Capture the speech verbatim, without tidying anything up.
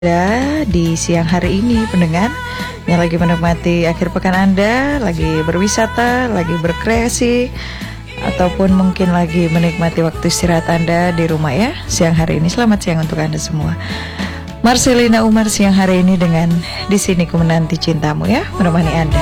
Ya, di siang hari ini pendengar yang lagi menikmati akhir pekan Anda, lagi berwisata, lagi berkreasi, ataupun mungkin lagi menikmati waktu istirahat Anda di rumah ya, siang hari ini. Selamat siang untuk Anda semua. Marcelina Umar siang hari ini dengan Di Sini Ku Menanti Cintamu ya, menemani Anda.